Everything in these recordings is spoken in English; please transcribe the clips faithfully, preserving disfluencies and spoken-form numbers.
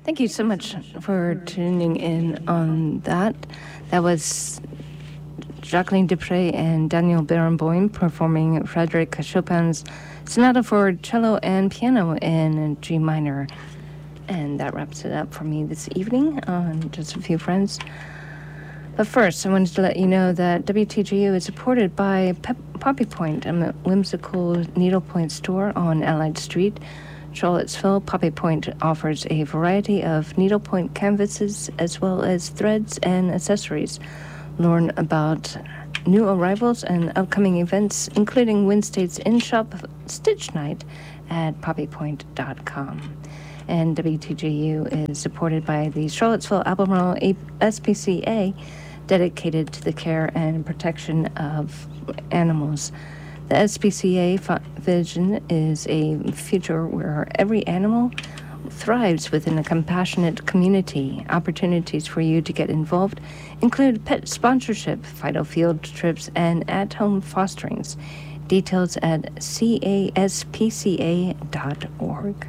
Thank you so much for tuning in on that. That was Jacqueline Dupre and Daniel Barenboim performing Frédéric Chopin's Sonata for cello and piano in G minor. And that wraps it up for me this evening on Just a Few Friends. But first, I wanted to let you know that W T G U is supported by Pep- Poppy Point, a whimsical needlepoint store on Allied Street, Charlottesville. Poppy Point offers a variety of needlepoint canvases as well as threads and accessories. Learn about new arrivals and upcoming events, including Wednesday's in-shop Stitch Night at poppy point dot com. And W T G U is supported by the Charlottesville Albemarle S P C A, dedicated to the care and protection of animals. The S P C A vision is a future where every animal thrives within a compassionate community. Opportunities for you to get involved include pet sponsorship, vital field trips, and at-home fosterings. Details at C A S P C A dot org.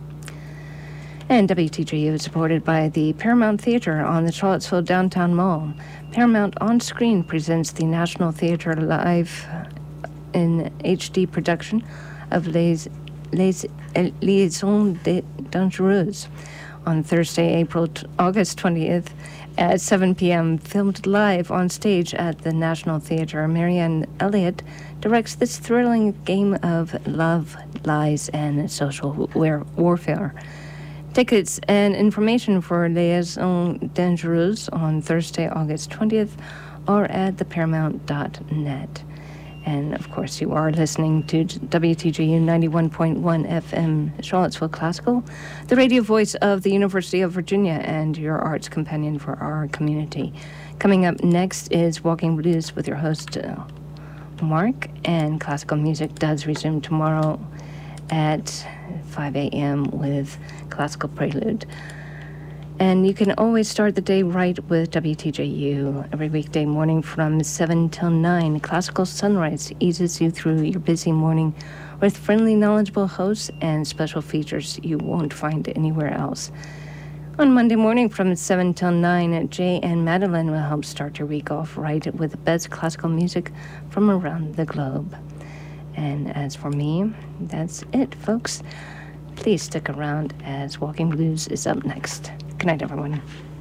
And W T G U is supported by the Paramount Theater on the Charlottesville Downtown Mall. Paramount On Screen presents the National Theater live in H D production of Les, Les Liaisons Dangereuses on Thursday, April t- August twentieth at seven p.m. Filmed live on stage at the National Theater, Marianne Elliott directs this thrilling game of love, lies, and social war- warfare. Tickets and information for Liaisons Dangereuses on Thursday, August twentieth are at the paramount dot net. And, of course, you are listening to W T G U ninety-one point one F M Charlottesville Classical, the radio voice of the University of Virginia and your arts companion for our community. Coming up next is Walking Blues with your host, uh, Mark, and classical music does resume tomorrow at five a.m. with Classical Prelude. And you can always start the day right with W T J U. Every weekday morning from seven till nine, Classical Sunrise eases you through your busy morning with friendly, knowledgeable hosts and special features you won't find anywhere else. On Monday morning from seven till nine, Jay and Madeline will help start your week off right with the best classical music from around the globe. And as for me, that's it, folks. Please stick around as Walking Blues is up next. Good night, everyone.